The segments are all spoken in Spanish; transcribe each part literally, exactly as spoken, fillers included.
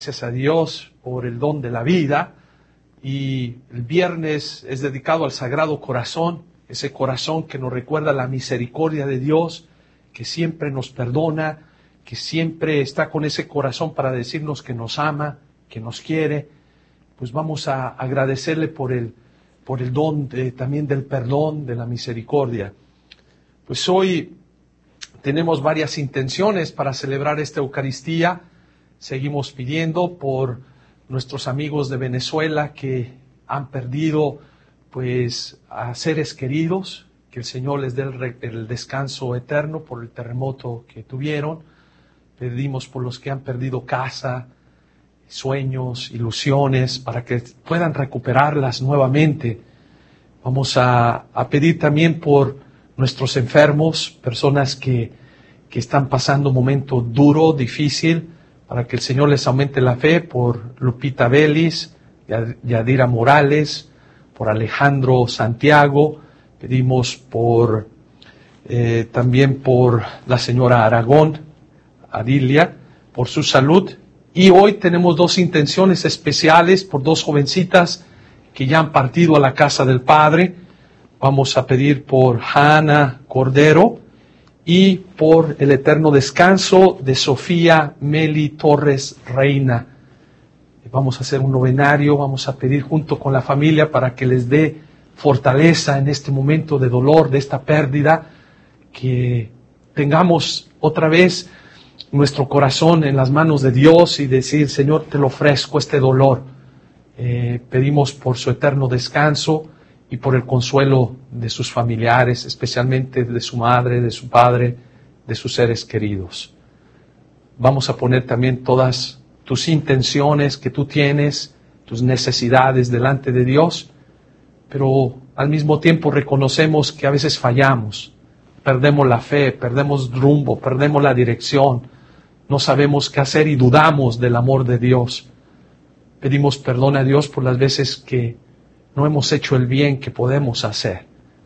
Gracias a Dios por el don de la vida, y el viernes es dedicado al Sagrado Corazón, ese corazón que nos recuerda la misericordia de Dios, que siempre nos perdona, que siempre está con ese corazón para decirnos que nos ama, que nos quiere. Pues vamos a agradecerle por el, por el don de, también del perdón, de la misericordia. Pues hoy tenemos varias intenciones para celebrar esta Eucaristía. Seguimos pidiendo por nuestros amigos de Venezuela que han perdido pues a seres queridos, que el Señor les dé el, el descanso eterno por el terremoto que tuvieron. Pedimos por los que han perdido casa, sueños, ilusiones, para que puedan recuperarlas nuevamente. Vamos a, a pedir también por nuestros enfermos, personas que, que están pasando un momento duro, difícil, para que el Señor les aumente la fe, por Lupita Vélez, Yadira Morales, por Alejandro Santiago. Pedimos por eh, también por la señora Aragón, Adilia, por su salud. Y hoy tenemos dos intenciones especiales por dos jovencitas que ya han partido a la casa del Padre. Vamos a pedir por Hanna Cordero y por el eterno descanso de Sofía Meli Torres Reina. Vamos a hacer un novenario, vamos a pedir junto con la familia para que les dé fortaleza en este momento de dolor, de esta pérdida, que tengamos otra vez nuestro corazón en las manos de Dios y decir: Señor, te lo ofrezco este dolor. Eh, pedimos por su eterno descanso y por el consuelo de sus familiares, especialmente de su madre, de su padre, de sus seres queridos. Vamos a poner también todas tus intenciones que tú tienes, tus necesidades delante de Dios, pero al mismo tiempo reconocemos que a veces fallamos, perdemos la fe, perdemos rumbo, perdemos la dirección, no sabemos qué hacer y dudamos del amor de Dios. Pedimos perdón a Dios por las veces que no hemos hecho el bien que podemos hacer.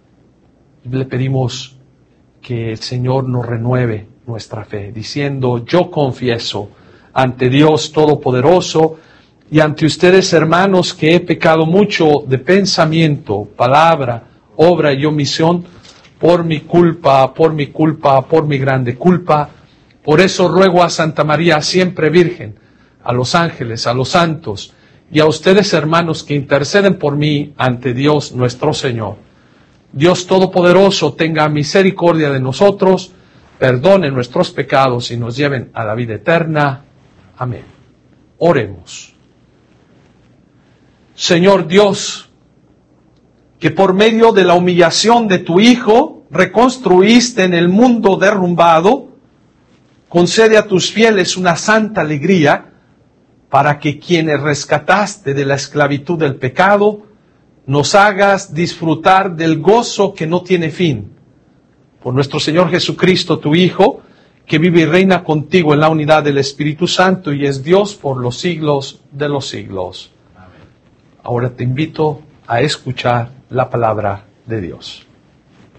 Le pedimos que el Señor nos renueve nuestra fe, diciendo: yo confieso ante Dios Todopoderoso y ante ustedes, hermanos, que he pecado mucho de pensamiento, palabra, obra y omisión, por mi culpa, por mi culpa, por mi grande culpa. Por eso ruego a Santa María, siempre Virgen, a los ángeles, a los santos, y a ustedes, hermanos, que interceden por mí ante Dios nuestro Señor. Dios Todopoderoso tenga misericordia de nosotros, perdone nuestros pecados y nos lleven a la vida eterna. Amén. Oremos. Señor Dios, que por medio de la humillación de tu Hijo reconstruiste en el mundo derrumbado, concede a tus fieles una santa alegría, para que quienes rescataste de la esclavitud del pecado, nos hagas disfrutar del gozo que no tiene fin. Por nuestro Señor Jesucristo, tu Hijo, que vive y reina contigo en la unidad del Espíritu Santo y es Dios por los siglos de los siglos. Amén. Ahora te invito a escuchar la palabra de Dios.